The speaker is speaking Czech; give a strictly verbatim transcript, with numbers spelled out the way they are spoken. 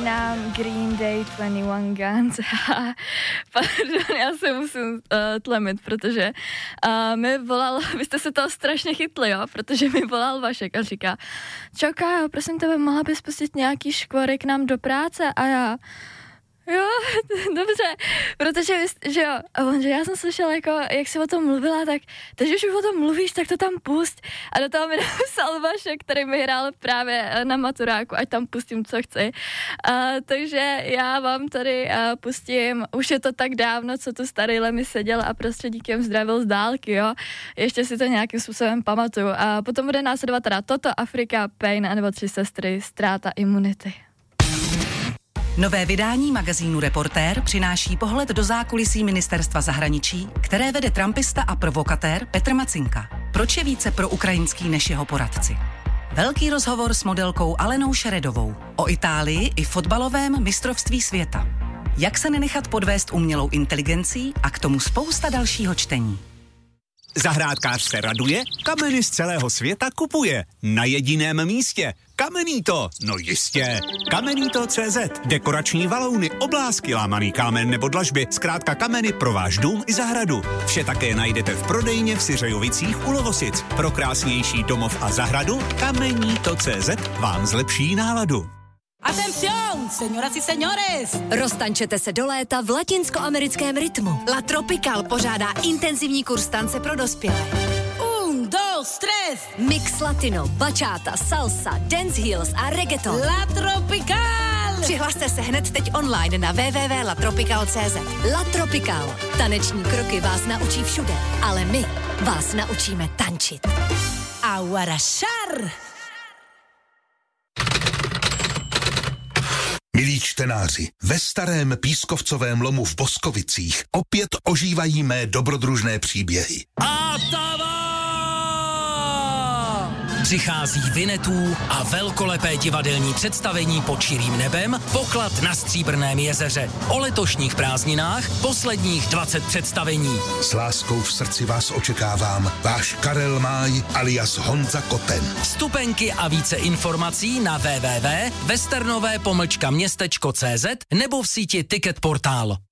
Připomínám Green Day dvacet jedna Guns. Pardon, já se musím uh, tlemit, protože uh, mi volal, vy jste se toho strašně chytli, jo, protože mi volal Vašek a říká, čau Kájo, prosím tebe, mohla bys pustit nějaký škvory k nám do práce? A já, jo, dobře, protože, že jo, a on, že já jsem slyšela, jako, jak jsi o tom mluvila, tak, takže už o tom mluvíš, tak to tam pust. A do toho mi napsal Vašek, který mi hrál právě na maturáku, ať tam pustím, co chci. A, takže já vám tady a, pustím, už je to tak dávno, co tu starýhle mi seděl a prostě díky zdravil z dálky, jo. Ještě si to nějakým způsobem pamatuju. A potom bude následovat teda toto, Afrika, Pain a nebo Tři sestry, Ztráta imunity. Nové vydání magazínu Reportér přináší pohled do zákulisí ministerstva zahraničí, které vede trumpista a provokatér Petr Macinka. Proč je více proukrajinský než jeho poradci? Velký rozhovor s modelkou Alenou Šeredovou o Itálii i fotbalovém mistrovství světa. Jak se nenechat podvést umělou inteligencí a k tomu spousta dalšího čtení. Zahrádkář se raduje, kameny z celého světa kupuje. Na jediném místě. Kamenito, no jistě. Kamenito tečka cé zet. Dekorační valouny, oblásky, lámaný kámen nebo dlažby. Zkrátka kameny pro váš dům i zahradu. Vše také najdete v prodejně v Syřejovicích u Lovosic. Pro krásnější domov a zahradu Kamenito tečka cé zet vám zlepší náladu. Atención, señoras y señores! Roztančete se do léta v latinskoamerickém rytmu. La Tropical pořádá intenzivní kurz tance pro dospělé. Un, dos, tres! Mix latino, bachata, salsa, dance heels a reggaeton. La Tropical! Přihlaste se hned teď online na w w w tečka la tropical tečka cé zet. La Tropical. Taneční kroky vás naučí všude, ale my vás naučíme tančit. Aguarashar! Milí čtenáři, ve starém pískovcovém lomu v Boskovicích opět ožívají mé dobrodružné příběhy. A tava! Přichází Vinetů a velkolepé divadelní představení Pod širým nebem, Poklad na Stříbrném jezeře. O letošních prázdninách posledních dvacet představení. S láskou v srdci vás očekávám, váš Karel Máj alias Honza Koten. Vstupenky a více informací na w w w tečka westernové pomlčka městečko tečka cé zet nebo v síti Ticket Portál.